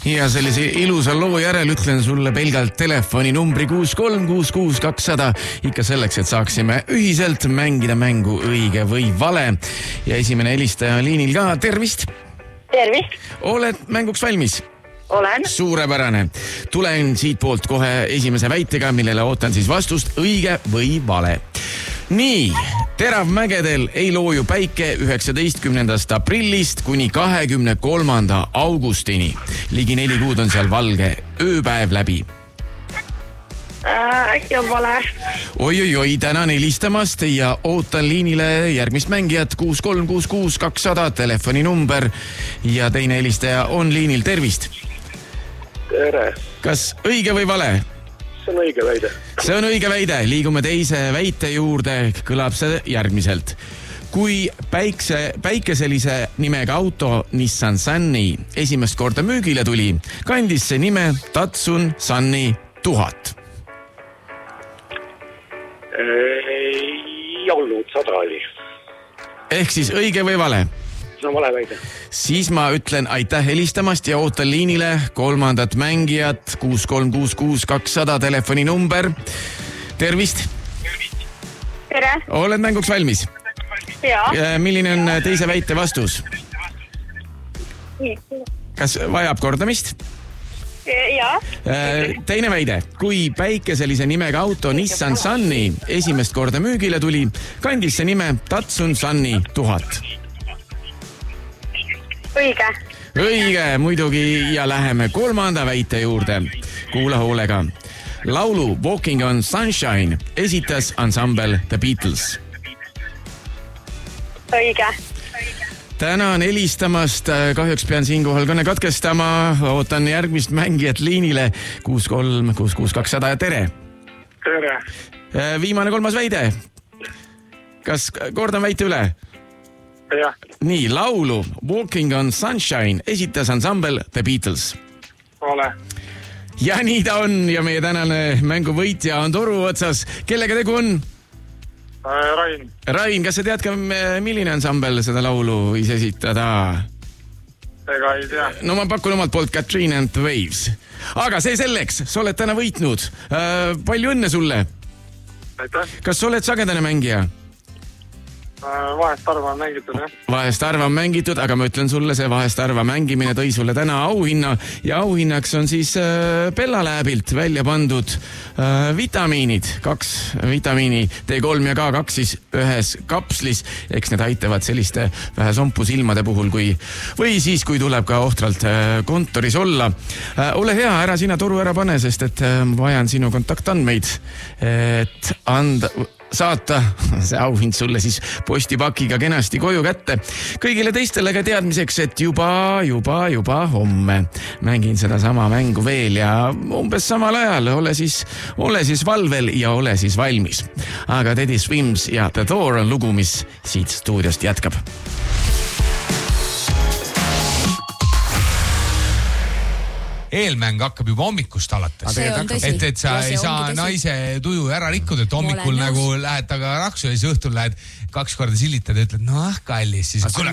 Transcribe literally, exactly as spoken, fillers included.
Ja sellise ilusa loo järel ütlen sulle pelgalt telefoni numbri kuus kolm kuus kuus kakssada ikka selleks, et saaksime ühiselt mängida mängu õige või vale. Ja esimene helistaja liinil ka. Tervist! Tervist! Oled mänguks valmis? Olen. Suurepärane. Tulen siit poolt kohe esimese väitega, millele ootan siis vastust õige või vale. Nii, Teravmägedel ei looju päike üheksateistkümnendast aprillist kuni kahekümne kolmanda augustini. Ligi neli kuud on seal valge ööpäev läbi. Äkki on vale. Oi-oi-oi, tänan helistamast ja ootan liinile järgmist mängijat kuus kolm kuus kuus kakssada telefoni number ja teine helistaja on liinil. Tervist! Tere! Kas õige või vale? See on õige väide. See on õige väide. Liigume teise väite juurde. Kõlab see järgmiselt. Kui päikse, päikeselise nimega auto Nissan Sunny esimest korda müügile tuli, kandis see nime Datsun Sunny tuhat. Ei olnud, sada oli. Ehk siis õige või vale? See on vale väide. Siis ma ütlen aitäh helistamast ja ootan liinile kolmandat mängijat kuus kolm kuus kuus kakssada telefoni number. Tervist! Tere! Oled mänguks valmis? Jaa. Milline on teise väite vastus? Kas vajab kordamist? Jaa. Teine väide. Kui päikeselise nimega auto Nissan Sunny esimest korda müügile tuli, kandis see nime Datsun Sunny tuhat. Õige. Õige, muidugi, ja läheme kolmanda väite juurde. Kuula hoolega. Laulu Walking on Sunshine esitas ansambel The Beatles. Õige. Tänan helistamast. Kahjuks pean siinkohal kõne katkestama. Ootan järgmist mängijat liinile kuus kolm kuus kuus kakssada ja tere! Tere! Viimane kolmas väide. Kas kordan väite üle? Jah. Nii, laulu Walking on Sunshine esitas ansambel The Beatles. Ole. Ja nii ta on ja meie tänane mänguvõitja on toru otsas. Kellega tegu on? Rain. Rain, kas sa tead ka, milline ansambel seda laulu võis esitada? Ega ei tea. No ma pakun omalt poolt Katrina and the Waves. Aga see selleks, sa oled täna võitnud. Äh, palju õnne sulle. Aitäh. Kas sa oled sagedane mängija? Vahest arva on mängitud, jah. Vahest arva on mängitud, aga ma ütlen sulle, see vahest arva mängimine tõi sulle täna auhinna ja auhinnaks on siis äh, Bella Labilt välja pandud äh, vitamiinid. Kaks vitamiini D kolm ja K kaks siis ühes kapslis. Eks need aitavad selliste vähe sompu silmade puhul kui, või siis, kui tuleb ka ohtralt äh, kontoris olla. Äh, ole hea, ära sina toru ära pane, sest et äh, vajan sinu kontaktandmeid, et anda... saata see auhind sulle siis postipakiga kenasti koju kätte. Kõigile teistele ka teadmiseks, et juba, juba, juba homme mängin seda sama mängu veel ja umbes samal ajal ole siis, ole siis valvel ja ole siis valmis. Aga Teddy Swims ja The Door on lugu, mis siit stuudiost jätkab. Eelmäng hakkab juba hommikust alates. Et, et sa ei saa naise tuju ära rikkuda, et hommikul nagu lähed taga raksu ja siis õhtul lähed kaks korda sillitad ja ütled, no ah, kallis. Siis